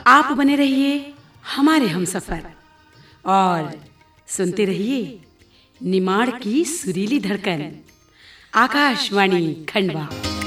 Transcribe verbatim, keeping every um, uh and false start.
आप बने रहिए हमारे हमसफर और सुनते रहिए निमाड़ की सुरीली धड़कन, आकाशवाणी खंडवा।